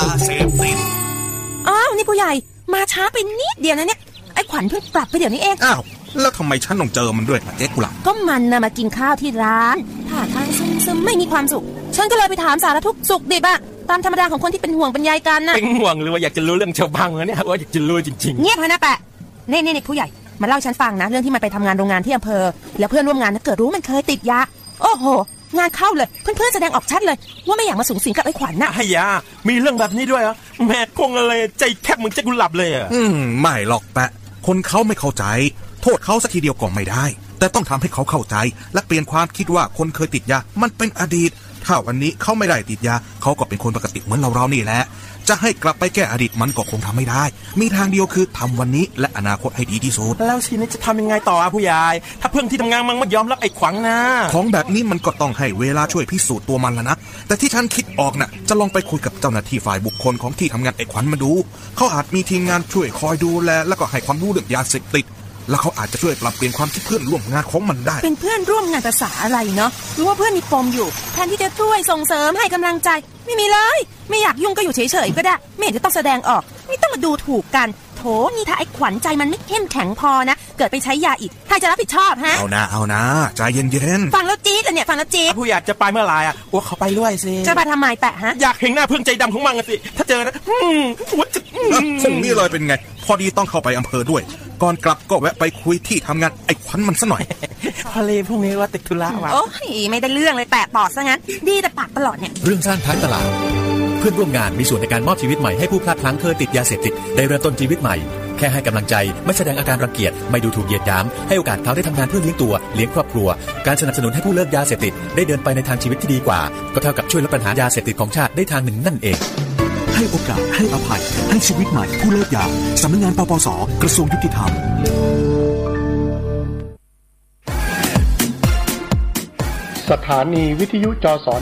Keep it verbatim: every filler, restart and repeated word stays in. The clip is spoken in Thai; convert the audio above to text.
เสพติดอ้าวนี่ผู้ใหญ่มาช้าไปนิดเดียวนะเนี่ยไอ้ขวัญเพิ่งกลับไปเดี๋ยวนี้เองอ้าวแล้วทำไมฉันต้องเจอมันด้วยเจ๊กุหลาบก็มันนะมากินข้าวที่ร้านท่าทางซึมๆไม่มีความสุขฉันก็เลยไปถามสารทุกข์สุขดิบอะตามธรรมดาของคนที่เป็นห่วงเป็นใยกันนะเป็นห่วงหรือว่าอยากจะรู้เรื่องชาวบ้านเนี่ยว่าอยากจะรู้จริงๆเงียบเลยนะแปะนี่นี่นี่ผู้ใหญ่มาเล่าฉันฟังนะเรื่องที่มันไปทำงานโรงงานที่อำเภอแล้วเพื่อนร่วมงานนะเกิดรู้มันเคยติดยาโอ้โหงานเข้าเลยเพื่อนๆแสดงออกชัดเลยว่าไม่อยากมาสูงสิงกับไอ้ขวัญน่ะไอ้ยามีเรื่องแบบนี้ด้วยเหรอแม่คงอะไรใจแคบเหมือนเจ๊กุหลาบเลยอ่ะอืมไม่หรอกแปะคนเขาไม่เข้าใจโทษเขาสักทีเดียวก็ไม่ได้แต่ต้องทำให้เขาเข้าใจและเปลี่ยนความคิดว่าคนเคยติดยามันเป็นอดีตถ้าวันนี้เขาไม่ได้ติดยาเขาก็เป็นคนปกติเหมือนเราเรานี่แหละจะให้กลับไปแก้อดีตมันก็คงทำไม่ได้มีทางเดียวคือทำวันนี้และอนาคตให้ดีที่สุดแล้วทีนี้จะทำยังไงต่อผู้ใหญ่ถ้าเพื่อนที่ทำงานมันไม่ยอมรับไอ้ขวัญนะของแบบนี้มันก็ต้องให้เวลาช่วยพิสูจน์ตัวมันแล้วนะแต่ที่ฉันคิดออกน่ะจะลองไปคุยกับเจ้าหน้าที่ฝ่ายบุคคลของที่ทำงานไอ้ขวัญมาดูเขาอาจมีทีมงานช่วยคอยดูแลแล้วก็ให้ความรู้เรื่องยาเสพติดแล้วเขาอาจจะช่วยปรับเปลี่ยนความคิดเพื่อนร่วมงานของมันได้เป็นเพื่อนร่วมงานภาษาอะไรเนาะรู้ว่าเพื่อนมีปมอยู่แทนที่จะช่วยส่งเสริมให้กำลังใจไม่มีเลยไม่อยากยุ่งก็อยู่เฉยๆก็ได้ไม่เห็นจะต้องแสดงออกไม่ต้องมาดูถูกกันโถนี่ถ้าไอ้ขวัญใจมันไม่เข้มแข็งพอนะเกิดไปใช้ยาอีกใครจะรับผิดชอบฮะเอานะเอานะใจเย็นๆฟังแล้วจี๊ดเนี่ยฟังแล้วจี๊ดผู้อยากจะไปเมื่อไหร่อ่ะว่าเขาไปด้วยสิจะไปทำไมแปะฮะอยากเห็นหน้าเพื่อนใจดำของมันสิถ้าเจอนะว่าจะคงนี่เลยเป็นไงพอดีต้องเข้าไปอำเภอด้วยก่อนกลับก็แวะไปคุยที่ทำงานไอ้ขวัญมันซะหน่อยพอเลยพรุ่งนี้ว่าติดธุระว่ะโอ้ยไม่ได้เรื่องเลยแปะปอดซะงั้นดีแต่ปากตลอดเนี่ยเรื่องสร้างท้ายตลาดเพื่อนร่วมงานมีส่วนในการมอบชีวิตใหม่ให้ผู้พลาดพลั้งเคยติดยาเสพติดได้เริ่มต้นชีวิตใหม่แค่ให้กำลังใจไม่แสดงอาการรังเกียจไม่ดูถูกเหยียดหยามให้โอกาสเขาได้ทำงานเพื่อเลี้ยงตัวเลี้ยงครอบครัวการสนับสนุนให้ผู้เลิกยาเสพติดได้เดินไปในทางชีวิตที่ดีกว่าก็เท่ากับช่วยลดปัญหายาเสพติดของชาติได้ทางหนึ่งนั่นเองให้โอกาสให้อภัยให้ชีวิตใหม่ผู้เลิกยาสำนักงานปปส.กระทรวงยุติธรรมสถานีวิทยุจส